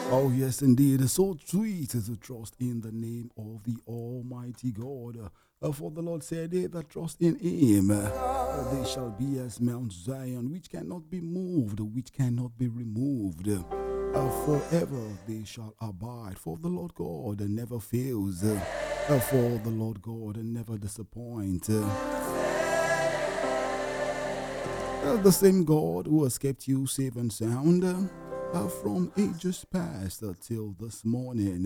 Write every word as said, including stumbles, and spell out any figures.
Oh, yes, indeed. It's so sweet to trust in the name of the Almighty God. Uh, for the Lord said, they that trust in Him, uh, they shall be as Mount Zion, which cannot be moved, which cannot be removed. Uh, forever they shall abide. For the Lord God never fails. Uh, uh, for the Lord God never disappoints. Uh, uh, the same God who has kept you safe and sound. Uh, uh, from ages past uh, till this morning.